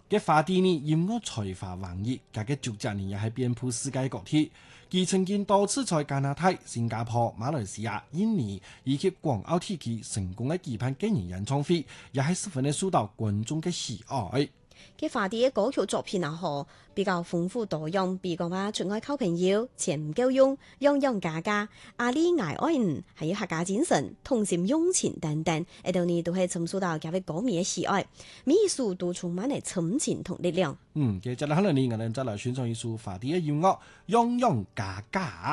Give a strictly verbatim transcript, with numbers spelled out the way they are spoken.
嘅華帝呢音樂才華橫溢，佢嘅作品也係遍佈世界各地。佢曾經多次在加拿大、新加坡、馬來西亞、印尼以及廣澳地區成功嘅舉辦個人演唱會，也係十分的受到觀眾嘅喜愛。 佢華帝嘅歌曲作品啊，嗬比較豐富多樣，比如講話出外靠朋友、錢唔夠用、樣樣加價、阿里挨愛人，還有客家精神、同心用情等等，呢度呢都係呈現到各位歌迷嘅喜愛，每一首都充滿嚟親情同力量。 嗯，接下來呢，我哋再來欣賞一首華帝嘅音樂，樣樣加價。